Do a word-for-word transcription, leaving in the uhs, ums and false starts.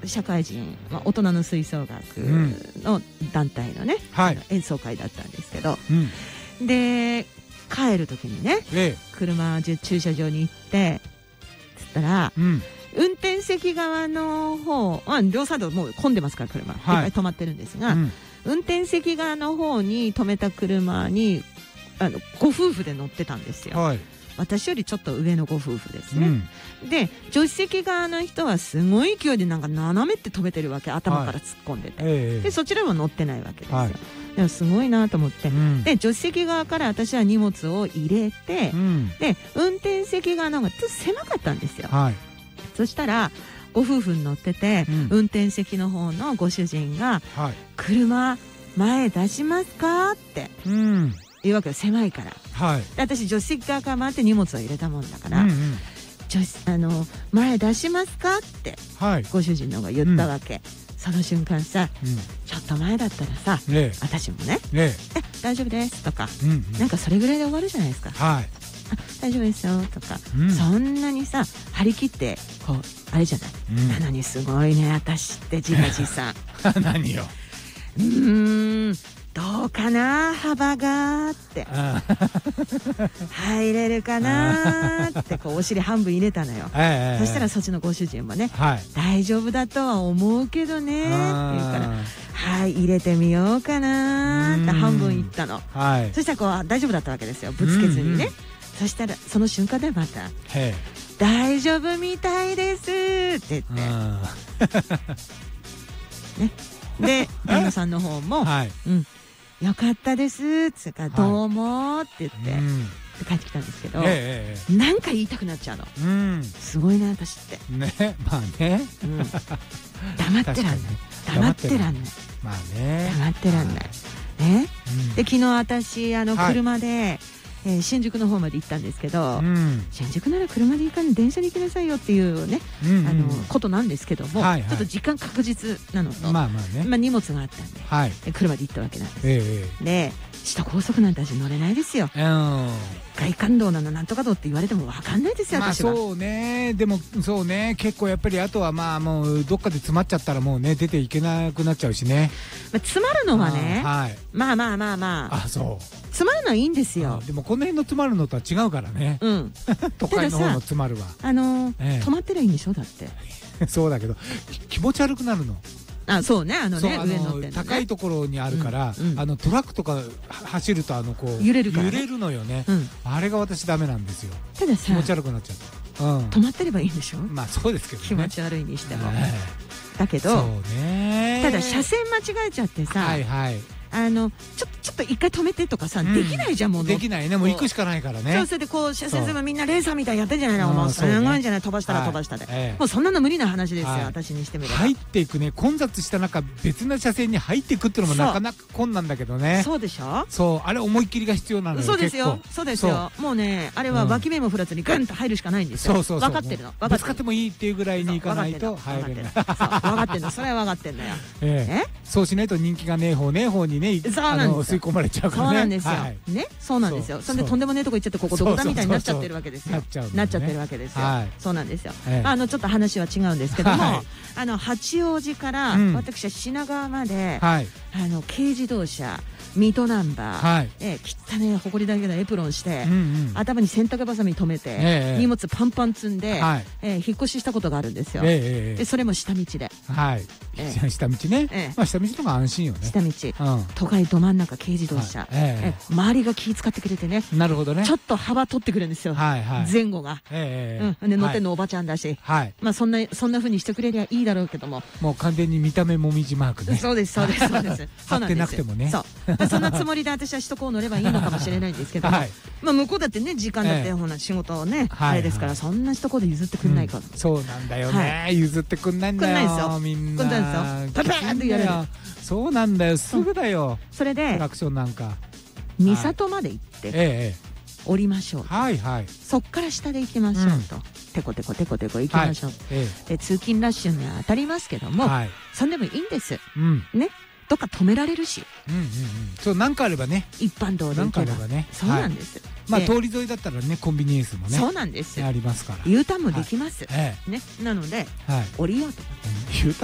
社会人、まあ、大人の吹奏楽の団体のね、 はい、 演奏会だったんですけど、 うん、 で帰る時にね、ええ、車駐車場に行ってつったら、うん、運転席側の方、まあ、両サイドもう混んでますから車、はい、いっぱい止まってるんですが、うん、運転席側の方に止めた車にあのご夫婦で乗ってたんですよ、はい、私よりちょっと上のご夫婦ですね、うん、で助手席側の人はすごい勢いでなんか斜めって止めてるわけ、頭から突っ込んでて、はい、でそちらも乗ってないわけですよ、はい、でもすごいなと思って、うん、で助手席側から私は荷物を入れて、うん、で運転席側の方がちょっと狭かったんですよ、はい、そしたらご夫婦に乗ってて、うん、運転席の方のご主人が、はい、車前出しますかって、うん、言うわけよ、狭いから、はい、で私助手席側から回って荷物を入れたもんだから、うんうん、あの前出しますかって、はい、ご主人の方が言ったわけ、うん、その瞬間さ、うん、ちょっと前だったらさ、ね、私もね、ね、え大丈夫ですとか、うんうん、なんかそれぐらいで終わるじゃないですか、はい、あ大丈夫ですよとか、うん、そんなにさ張り切ってこうあれじゃない、うん、なのにすごいね私って自画自賛何ようーんどうかな幅がって入れるかなってこうお尻半分入れたのよ、えー、そしたらそっちのご主人もね、はい、大丈夫だとは思うけどねって言うからはい入れてみようかなって半分言ったの、はい、そしたらこう大丈夫だったわけですよ、ぶつけずにね、うんうん、そしたらその瞬間でまた大丈夫みたいですって言ってね、で旦那さんの方も、はい、うんよかったですつうか、はい、どうもって言って、うん、で帰ってきたんですけど、ええ、なんか言いたくなっちゃうの、うん、すごいな私ってね、まあね、うん、 黙ってらんない黙ってらんないまあね黙ってらんないね、うん、で昨日私あの車で、はいえー、新宿の方まで行ったんですけど、うん、新宿なら車で行かない電車で行きなさいよっていうね、うんうん、あのことなんですけども、はいはい、ちょっと時間確実なのと、まあまあね、まあ、荷物があったんで、はい、車で行ったわけなんです、ええ、で首都高速なんて私乗れないですよ、うん、外環道なのなんとか道って言われても分かんないですよ、 まあ、 私は。 そうね、でもそうね、結構やっぱりあとはまあもうどっかで詰まっちゃったらもうね出ていけなくなっちゃうしね、 まあ、詰まるのはね、はい、まあまあまあまああそう詰まるのはいいんですよ。 でもこの辺の詰まるのとは違うからね、うん、都会の方の詰まるはあのーええ、止まってりゃいいんでしょだってそうだけど気持ち悪くなるの。 あそうねあのね上乗ってんのね高いところにあるから、うんうん、あのトラックとか走るとあのこう揺れるから、ね、 揺れるのよね、うん、あれが私ダメなんですよ。 たださ気持ち悪くなっちゃう、うん、 止まってればいいんでしょ。 まあそうですけどね、 気持ち悪いにしても、えー、だけどそうね、 ただ車線間違えちゃってさ、はいはいあのちょっとちょっと一回止めてとかさ、うん、できないじゃんもうできないね、もう行くしかないからね。 そうそれでこう車線全部みんなレーサーみたいにやってんじゃないの、もうすごいんじゃない、飛ばしたら飛ばしたで、はい、もうそんなの無理な話ですよ、はい、私にしてみれば。 入っていくね、混雑した中別な車線に入っていくっていうのもなかなか困難だけどね。 そうでしょ。 そうあれ思いっきりが必要なのよ。 そうですよそうですよ。もうねあれは脇目も振らずにグンと入るしかないんですよ。そうそうそう、分かってるの、分かってる、ぶつかってもいいっていうぐらいにいかないと入れない。 分かってるの、それは分かってんだよ、 ええ、そうしないと人気がねえ方ねえ方にね、そうなんです、吸い込まれちゃうからね。 そうなんですよ、はい、ね、そうなんですよ。そんでとんでもねえとこ行っちゃってここどこだみたいになっちゃってるわけですよ。なっちゃう、ね、なっちゃってるわけですよ、はい、そうなんですよ、ええ、あのちょっと話は違うんですけども、はい、あの八王子から、うん、私は品川まで、はい、あの軽自動車水戸ナンバー、はい、えー、汚ねほこりだけのエプロンして、うんうん、頭に洗濯ばさみ止めて、えー、荷物パンパン積んで、はい、えー、引っ越ししたことがあるんですよ、えー、でそれも下道で、はい、えー、下道ね、えーまあ、下道の方が安心よね。下道、うん、都会ど真ん中軽自動車、はい、えー、周りが気遣ってくれてね、なるほどね、ちょっと幅取ってくれるんですよ、はいはい、前後が、えーうん、で乗ってんのおばちゃんだし、はい、まあ、そんなそんな風にしてくれりゃいいだろうけども、 もう完全に見た目もみじマークね。 そうですそうですそうです貼ってなくてもね、 そうそんなつもりで私は首都高乗ればいいのかもしれないんですけども、はい、まあ向こうだってね時間だって、えー、ほな仕事ね、はい、あれですから、そんな首都高で譲ってくんないから、 うん、そうなんだよね、はい、譲ってくんないんだよ、くんないですよ、みんなくんないですよ、パパーンってやる。そうなんだよ、すぐだよ、 それでクラクションなんか三郷まで行って、えー降りましょう、はいはい、そっから下で行きましょうと、うん、テコテコテコテコ行きましょう、はい、ええ、で通勤ラッシュには当たりますけども、はい、そんでもいいんです、うん、ね、どっか止められるし、うんうんうん、そう何かあればね、一般道で行けばね、そうなんです、はい、まあ通り沿いだったらねコンビニエンスもね、そうなんです、ありますから U ターンもできます、はい、ね、なので、はい、降りようと思って、